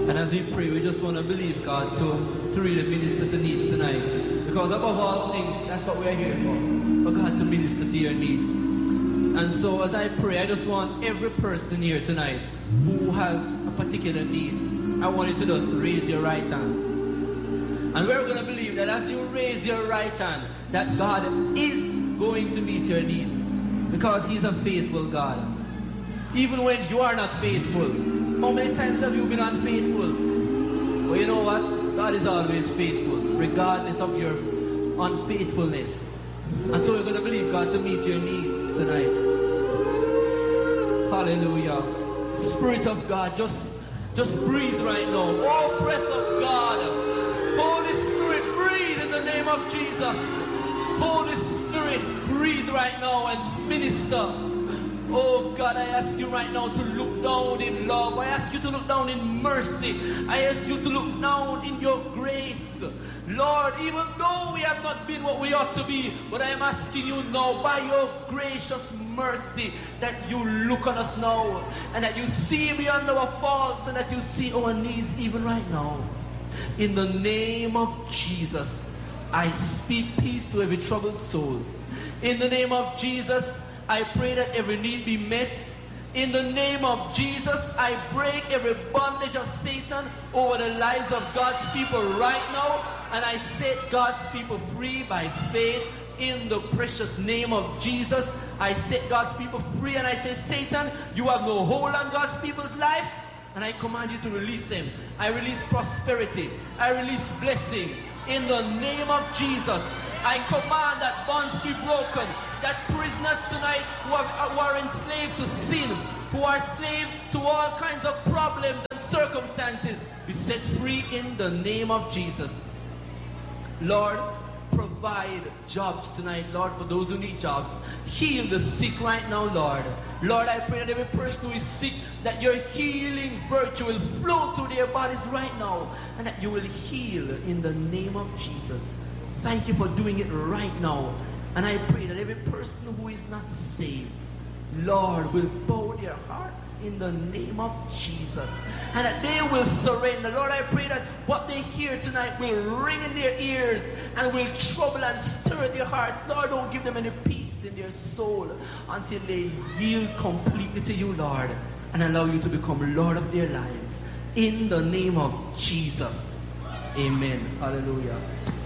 And as we pray, we just want to believe God to really minister to needs tonight. Because above all things, that's what we are here for God to minister to your needs. And so as I pray, I just want every person here tonight who has a particular need, I want you to just raise your right hand. And we're going to believe that as you raise your right hand, that God is going to meet your need. Because He's a faithful God. Even when you are not faithful. How many times have you been unfaithful? Well, you know what? God is always faithful, regardless of your unfaithfulness. And so we're going to believe God to meet your needs tonight. Hallelujah. Spirit of God, just breathe right now. Oh, breath of God. Holy Spirit, breathe in the name of Jesus. Holy Spirit, breathe right now and minister. Oh God, I ask you right now to look down in love. I ask you to look down in mercy. I ask you to look down in your grace. Lord, even though we have not been what we ought to be, but I am asking you now, by your gracious mercy, that you look on us now, and that you see beyond our faults, and that you see our needs even right now. In the name of Jesus, I speak peace to every troubled soul. In the name of Jesus, I pray that every need be met. In the name of Jesus, I break every bondage of Satan over the lives of God's people right now. And I set God's people free by faith in the precious name of Jesus. I set God's people free, and I say, Satan, you have no hold on God's people's life. And I command you to release them. I release prosperity. I release blessing. In the name of Jesus, I command that bonds be broken. That prisoners tonight who are enslaved to sin, who are enslaved to all kinds of problems and circumstances, be set free in the name of Jesus. Lord, provide jobs tonight, Lord, for those who need jobs. Heal the sick right now, Lord. Lord, I pray that every person who is sick, that your healing virtue will flow through their bodies right now, and that you will heal in the name of Jesus. Thank you for doing it right now. And I pray that every person who is not saved, Lord, will bow their hearts in the name of Jesus, and that they will surrender. Lord, I pray that what they hear tonight will ring in their ears and will trouble and stir their hearts. Lord, don't give them any peace in their soul until they yield completely to you, Lord, and allow you to become Lord of their lives. In the name of Jesus. Amen. Hallelujah.